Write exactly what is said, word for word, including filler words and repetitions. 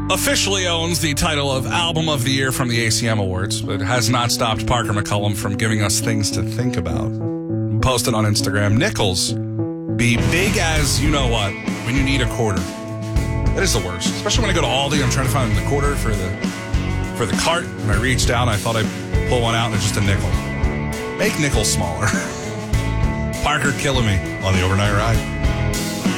officially owns the title of Album of the Year from the A C M Awards, but has not stopped Parker McCollum from giving us things to think about. Posted on Instagram, nickels be big as you know what when you need a quarter. That is the worst, especially when I go to Aldi. I'm trying to find the quarter for the for the cart, and I reach down. I thought I'd pull one out, and it's just a nickel. Make nickels smaller. Parker killing me on the overnight ride.